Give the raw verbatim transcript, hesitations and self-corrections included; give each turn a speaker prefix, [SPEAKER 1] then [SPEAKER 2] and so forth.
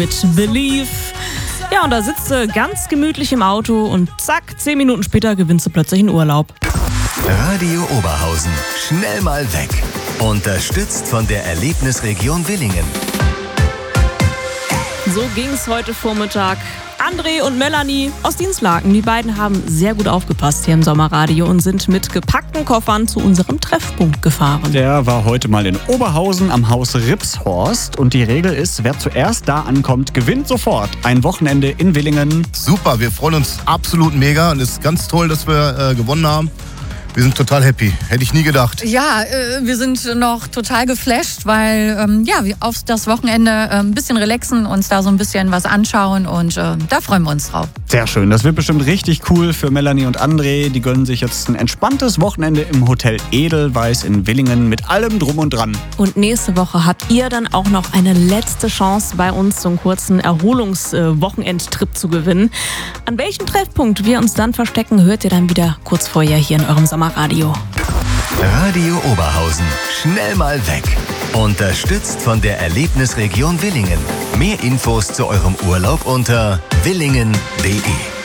[SPEAKER 1] mit Believe. Ja, und da sitzt sie ganz gemütlich im Auto und zack, zehn Minuten später gewinnst du plötzlich einen Urlaub.
[SPEAKER 2] Radio Oberhausen. Schnell mal weg. Unterstützt von der Erlebnisregion Villingen.
[SPEAKER 1] So ging's heute Vormittag. André und Melanie aus Dienstlaken, die beiden haben sehr gut aufgepasst hier im Sommerradio und sind mit gepackten Koffern zu unserem Treffpunkt gefahren.
[SPEAKER 3] Der war heute mal in Oberhausen am Haus Ripshorst und die Regel ist, wer zuerst da ankommt, gewinnt sofort ein Wochenende in Villingen.
[SPEAKER 4] Super, wir freuen uns absolut mega und es ist ganz toll, dass wir äh, gewonnen haben. Wir sind total happy. Hätte ich nie gedacht.
[SPEAKER 5] Ja, äh, wir sind noch total geflasht, weil ähm, ja, wir auf das Wochenende äh, ein bisschen relaxen, uns da so ein bisschen was anschauen und äh, da freuen wir uns drauf.
[SPEAKER 3] Sehr schön, das wird bestimmt richtig cool für Melanie und André. Die gönnen sich jetzt ein entspanntes Wochenende im Hotel Edelweiss in Villingen mit allem drum und dran.
[SPEAKER 1] Und nächste Woche habt ihr dann auch noch eine letzte Chance, bei uns so einen kurzen Erholungswochenendtrip zu gewinnen. An welchem Treffpunkt wir uns dann verstecken, hört ihr dann wieder kurz vorher hier in eurem Sommerradio.
[SPEAKER 2] Radio Oberhausen. Schnell mal weg. Unterstützt von der Erlebnisregion Villingen. Mehr Infos zu eurem Urlaub unter villingen punkt de.